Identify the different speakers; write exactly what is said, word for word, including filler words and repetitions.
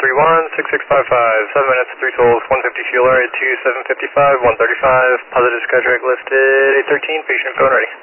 Speaker 1: three one, six six five five, seven minutes, three souls, one fifty fuel area, two seven fifty-five, one thirty-five, positive skytrack lifted, eight thirteen, patient phone ready.